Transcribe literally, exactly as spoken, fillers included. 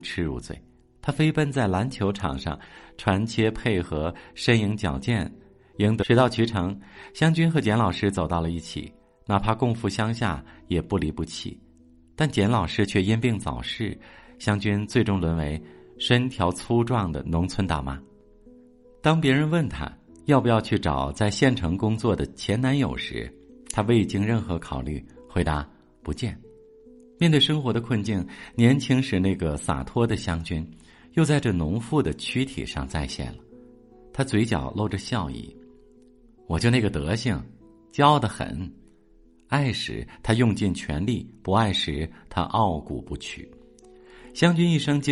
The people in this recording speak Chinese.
耻辱罪。他飞奔在篮球场上，传切配合，身影矫健，赢得水到渠成。湘军和简老师走到了一起，哪怕共赴乡下也不离不弃。但简老师却因病早逝，湘军最终沦为身条粗壮的农村大妈。当别人问他要不要去找在县城工作的前男友时，他未经任何考虑回答不见。面对生活的困境，年轻时那个洒脱的湘军又在这农妇的躯体上再现了。他嘴角露着笑意，我就那个德行，骄傲得很。爱时他用尽全力，不爱时他傲骨不屈。湘军一生